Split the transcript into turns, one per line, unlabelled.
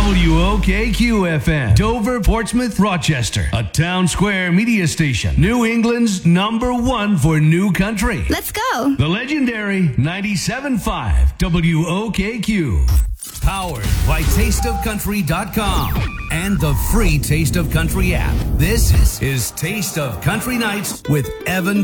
WOKQ-FM, Dover, Portsmouth, Rochester. A Town Square media station. New England's #1 for new country.
Let's go.
The legendary 97.5 WOKQ. Powered by TasteOfCountry.com and the free Taste of Country app. This is Taste of Country Nights with Evan